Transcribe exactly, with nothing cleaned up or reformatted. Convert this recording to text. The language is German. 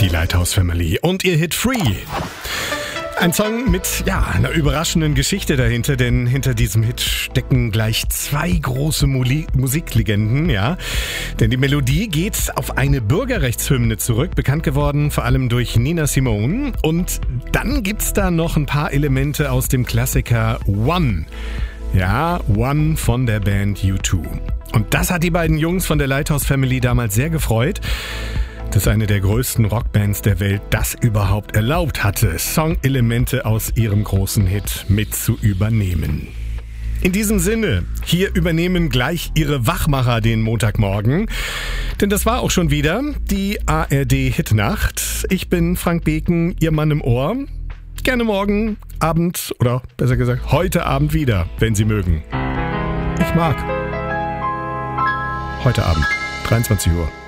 Die Lighthouse Family und ihr Hit Free. Ein Song mit, ja, einer überraschenden Geschichte dahinter, denn hinter diesem Hit stecken gleich zwei große Muli- Musiklegenden, ja. Denn die Melodie geht auf eine Bürgerrechtshymne zurück, bekannt geworden vor allem durch Nina Simone. Und dann gibt's da noch ein paar Elemente aus dem Klassiker One. Ja, One von der Band U zwei. Und das hat die beiden Jungs von der Lighthouse Family damals sehr gefreut, dass eine der größten Rockbands der Welt das überhaupt erlaubt hatte, Songelemente aus ihrem großen Hit mit zu übernehmen. In diesem Sinne, hier übernehmen gleich ihre Wachmacher den Montagmorgen. Denn das war auch schon wieder die A R D-Hitnacht. Ich bin Frank Beken, Ihr Mann im Ohr. Gerne morgen Abend oder besser gesagt heute Abend wieder, wenn Sie mögen. Ich mag. Heute Abend, dreiundzwanzig Uhr.